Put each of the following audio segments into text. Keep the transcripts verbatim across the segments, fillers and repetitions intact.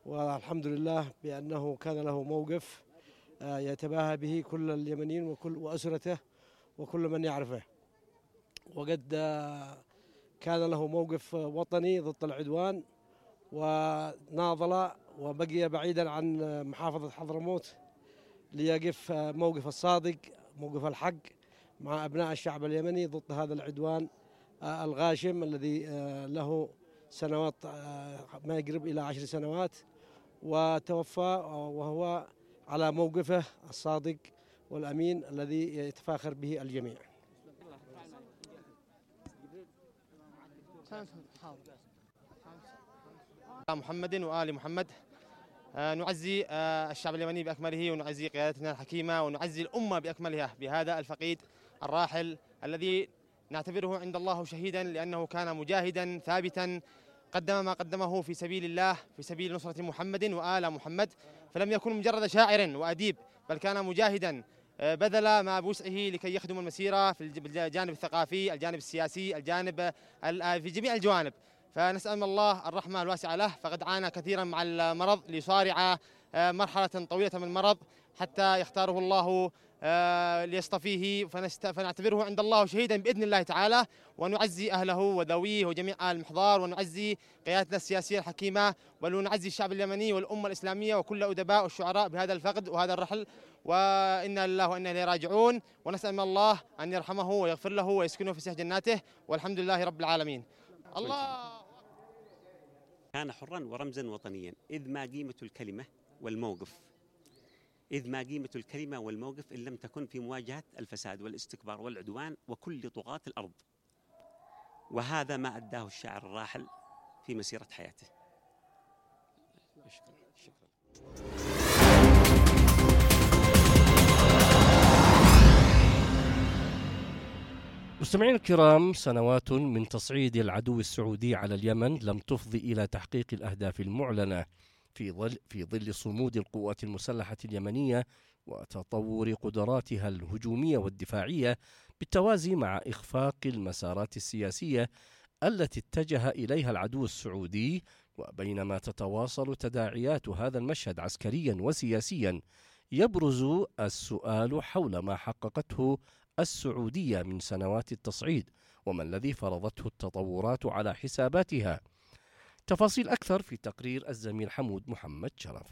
والحمد لله بأنه كان له موقف يتباهى به كل اليمنيين وكل وأسرته وكل من يعرفه، وقد كان له موقف وطني ضد العدوان وناضل وبقي بعيدا عن محافظة حضرموت ليقف موقف الصادق، موقف الحق مع أبناء الشعب اليمني ضد هذا العدوان الغاشم الذي له سنوات ما يقرب إلى عشر سنوات، وتوفى وهو على موقفه الصادق والأمين الذي يتفاخر به الجميع. محمد وآل محمد. نعزي الشعب اليمني بأكمله، ونعزي قيادتنا الحكيمة، ونعزي الأمة بأكملها بهذا الفقيد الراحل الذي نعتبره عند الله شهيدا، لأنه كان مجاهدا ثابتا قدم ما قدمه في سبيل الله، في سبيل نصرة محمد وآل محمد، فلم يكن مجرد شاعر وأديب، بل كان مجاهدا بذل ما بوسعه لكي يخدم المسيرة في الجانب الثقافي، الجانب السياسي، الجانب في جميع الجوانب. فنسأل الله الرحمة الواسعة له، فقد عانى كثيرا مع المرض ليصارع مرحلة طويلة من المرض حتى يختاره الله ليصطفيه، فنعتبره عند الله شهيدا بإذن الله تعالى، ونعزي أهله وذويه وجميع آل المحضار، ونعزي قيادتنا السياسية الحكيمة، بل ونعزي الشعب اليمني والأمة الإسلامية وكل أدباء والشعراء بهذا الفقد وهذا الرحل، وإنا لله وإنا إليه راجعون، ونسأل من الله أن يرحمه ويغفر له ويسكنه في سيح جناته، والحمد لله رب العالمين. الله كان حرا ورمزا وطنيا، إذ ما قيمة الكلمة والموقف إذ ما قيمة الكلمة والموقف إن لم تكن في مواجهة الفساد والاستكبار والعدوان وكل طغاة الأرض، وهذا ما أداه الشاعر الراحل في مسيرة حياته. شكرا. شكرا. مستمعين الكرام، سنوات من تصعيد العدو السعودي على اليمن لم تفضي إلى تحقيق الأهداف المعلنة في ظل في ظل صمود القوات المسلحة اليمنية وتطور قدراتها الهجومية والدفاعية، بالتوازي مع إخفاق المسارات السياسية التي اتجه إليها العدو السعودي. وبينما تتواصل تداعيات هذا المشهد عسكريا وسياسيا، يبرز السؤال حول ما حققته السعودية من سنوات التصعيد، وما الذي فرضته التطورات على حساباتها. تفاصيل أكثر في تقرير الزميل حمود محمد شرف.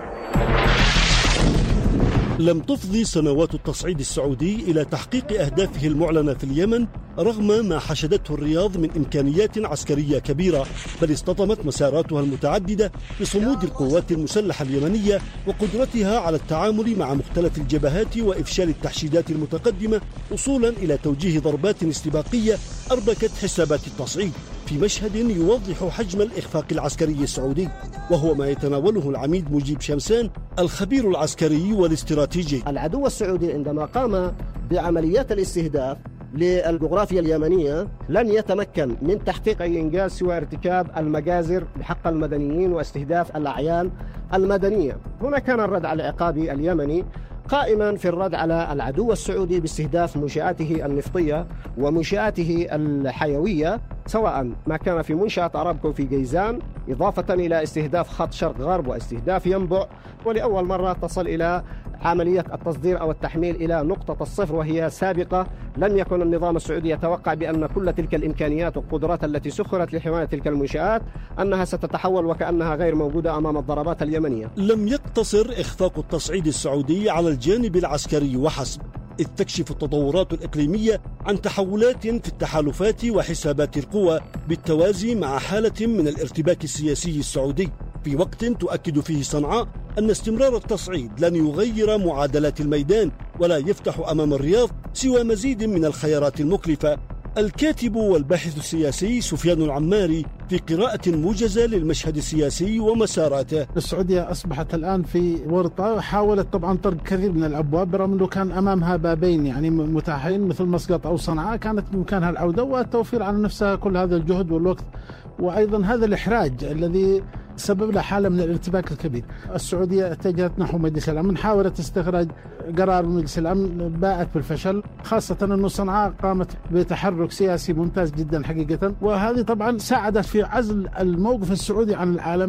لم تفضي سنوات التصعيد السعودي إلى تحقيق أهدافه المعلنة في اليمن رغم ما حشدته الرياض من إمكانيات عسكرية كبيرة، بل اصطدمت مساراتها المتعددة بصمود القوات المسلحة اليمنية وقدرتها على التعامل مع مختلف الجبهات وإفشال التحشيدات المتقدمة، وصولا إلى توجيه ضربات استباقية أربكت حسابات التصعيد في مشهد يوضح حجم الإخفاق العسكري السعودي، وهو ما يتناوله العميد مجيب شمسان الخبير العسكري والاستراتيجي. العدو السعودي عندما قام بعمليات الاستهداف للجغرافيا اليمنية لن يتمكن من تحقيق أي إنجاز سوى ارتكاب المجازر بحق المدنيين واستهداف الأعيان المدنية. هنا كان الرد على العقابي اليمني قائما في الرد على العدو السعودي باستهداف منشآته النفطية ومنشآته الحيوية، سواء ما كان في منشأة أرامكو في جيزان، إضافة إلى استهداف خط شرق غرب واستهداف ينبع، ولأول مرة تصل إلى عملية التصدير أو التحميل إلى نقطة الصفر، وهي سابقة لم يكن النظام السعودي يتوقع بأن كل تلك الإمكانيات والقدرات التي سخرت لحماية تلك المنشآت أنها ستتحول وكأنها غير موجودة أمام الضربات اليمنية. لم يقتصر إخفاق التصعيد السعودي على الجانب العسكري وحسب، إذ تكشف التطورات الإقليمية عن تحولات في التحالفات وحسابات القوى، بالتوازي مع حالة من الارتباك السياسي السعودي، في وقت تؤكد فيه صنعاء أن استمرار التصعيد لن يغير معادلات الميدان ولا يفتح أمام الرياض سوى مزيد من الخيارات المكلفة. الكاتب والباحث السياسي سفيان العماري في قراءة موجزة للمشهد السياسي ومساراته. السعودية أصبحت الآن في ورطة، حاولت طبعا طرق كثير من الأبواب برغم أنه كان أمامها بابين يعني متاحين مثل مسقط أو صنعاء، كانت بإمكانها العودة والتوفير على نفسها كل هذا الجهد والوقت، وأيضا هذا الإحراج الذي سبب له حالة من الارتباك الكبير. السعودية اتجهت نحو مجلس الأمن، حاولت استخراج قرار مجلس الأمن، باءت بالفشل، خاصة أن صنعاء قامت بتحرك سياسي ممتاز جدا حقيقة، وهذه طبعا ساعدت في عزل الموقف السعودي عن العالم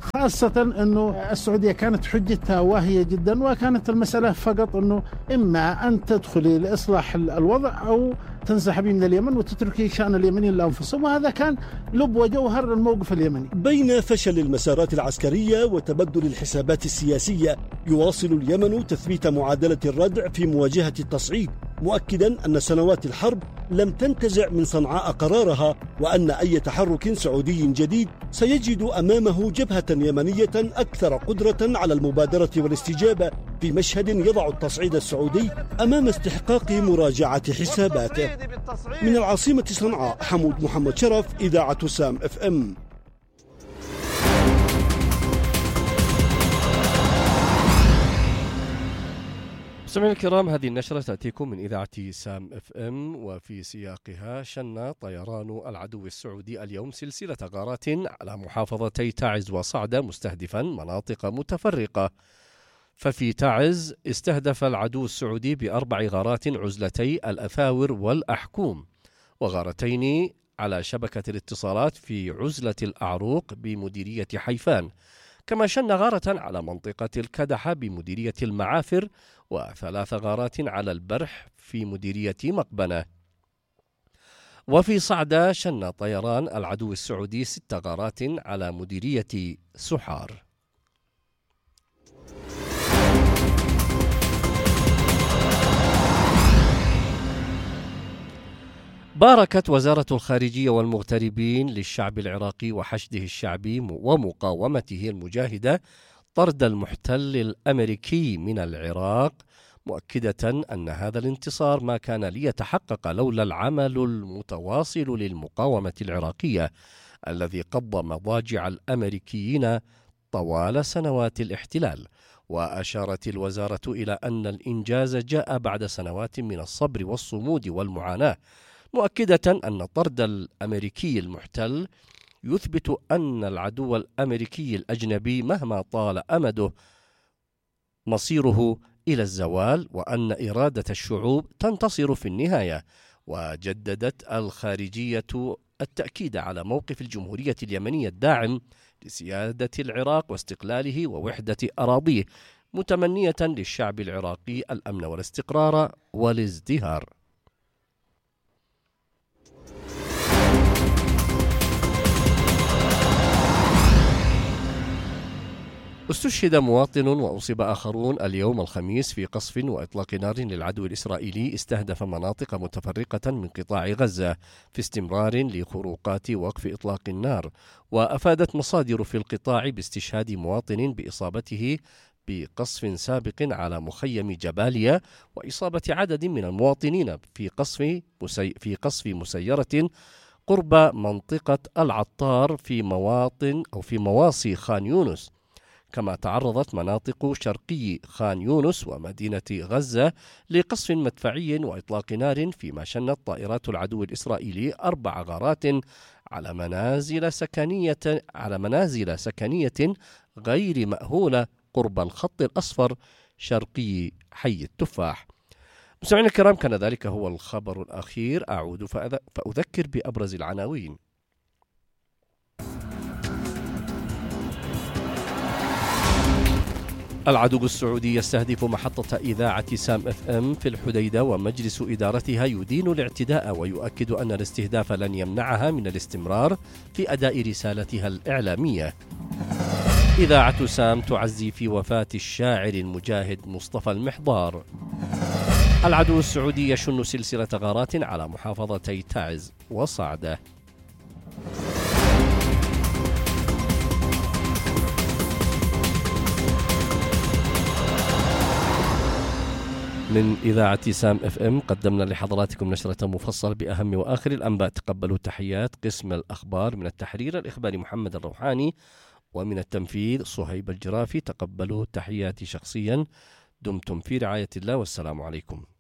خاصة أنه السعودية كانت حجتها واهية جدا، وكانت المسألة فقط أنه إما أن تدخلي لإصلاح الوضع أو تنسحبي من اليمن وتتركي شأن اليمنيين لأنفسهم، وهذا كان لب وجوهر الموقف اليمني. بين فشل المسارات العسكرية وتبدل الحسابات السياسية، يواصل اليمن تثبيت معادلة الردع في مواجهة التصعيد، مؤكدا أن سنوات الحرب لم تنتزع من صنعاء قرارها، وأن أي تحرك سعودي جديد سيجد أمامه جبهة يمنية أكثر قدرة على المبادرة والاستجابة في مشهد يضع التصعيد السعودي أمام استحقاق مراجعة حساباته. من العاصمة صنعاء، حمود محمد شرف، إذاعة سام اف ام. مستمعينا الكرام، هذه النشرة تأتيكم من إذاعة سام اف ام، وفي سياقها شن طيران العدو السعودي اليوم سلسلة غارات على محافظتي تعز وصعدة مستهدفا مناطق متفرقة. ففي تعز استهدف العدو السعودي بأربع غارات عزلتي الأثاور والأحكوم، وغارتين على شبكة الاتصالات في عزلة الأعروق بمديرية حيفان، كما شن غارة على منطقة الكدحة بمديرية المعافر، وثلاث غارات على البرح في مديرية مقبنة. وفي صعدة شن طيران العدو السعودي ست غارات على مديرية سحار. باركت وزارة الخارجية والمغتربين للشعب العراقي وحشده الشعبي ومقاومته المجاهدة طرد المحتل الأمريكي من العراق، مؤكدة أن هذا الانتصار ما كان ليتحقق لولا العمل المتواصل للمقاومة العراقية الذي قضى مضاجع الأمريكيين طوال سنوات الاحتلال. وأشارت الوزارة إلى أن الإنجاز جاء بعد سنوات من الصبر والصمود والمعاناة، مؤكدة أن طرد الأمريكي المحتل يثبت أن العدو الأمريكي الأجنبي مهما طال أمده مصيره إلى الزوال، وأن إرادة الشعوب تنتصر في النهاية. وجددت الخارجية التأكيد على موقف الجمهورية اليمنية الداعم لسيادة العراق واستقلاله ووحدة أراضيه، متمنية للشعب العراقي الأمن والاستقرار والازدهار. استشهد مواطن وأصيب آخرون اليوم الخميس في قصف وإطلاق نار للعدو الإسرائيلي استهدف مناطق متفرقة من قطاع غزة في استمرار لخروقات وقف إطلاق النار. وأفادت مصادر في القطاع باستشهاد مواطن بإصابته بقصف سابق على مخيم جباليا، وإصابة عدد من المواطنين في قصف مسي في قصف مسيرة قرب منطقة العطار في مواطن أو في مواصي خان يونس. كما تعرضت مناطق شرقي خان يونس ومدينة غزة لقصف مدفعي وإطلاق نار، فيما شنت طائرات العدو الإسرائيلي أربع غارات على منازل سكنية على منازل سكنية غير مأهولة قرب الخط الأصفر شرقي حي التفاح. مستمعينا الكرام، كان ذلك هو الخبر الأخير. أعود فأذكر بأبرز العناوين. العدو السعودي يستهدف محطة إذاعة سام اف ام في الحديدة، ومجلس إدارتها يدين الاعتداء ويؤكد أن الاستهداف لن يمنعها من الاستمرار في أداء رسالتها الإعلامية. إذاعة سام تعزي في وفاة الشاعر المجاهد مصطفى المحضار. العدو السعودي يشن سلسلة غارات على محافظتي تعز وصعدة. من إذاعة سام اف ام قدمنا لحضراتكم نشرة مفصلة بأهم وآخر الأنباء. تقبلوا تحيات قسم الأخبار. من التحرير الإخباري محمد الروحاني، ومن التنفيذ صهيب الجرافي. تقبلوا تحياتي شخصيا. دمتم في رعاية الله، والسلام عليكم.